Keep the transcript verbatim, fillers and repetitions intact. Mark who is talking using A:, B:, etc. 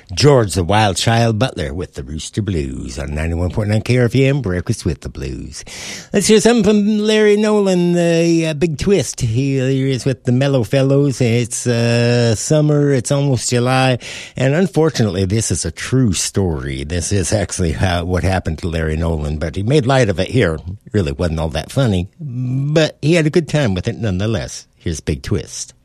A: George the Wild Child Butler with the Rooster Blues on ninety-one point nine K R F M, Breakfast with the Blues. Let's hear something from Larry Nolan, the uh, Big Twist. He, he is with the Mellow Fellows. It's uh, summer, it's almost July, and unfortunately, this is a true story. This is actually how, what happened to Larry Nolan, but he made light of it here. It really wasn't all that funny, but he had a good time with it nonetheless. Here's Big Twist.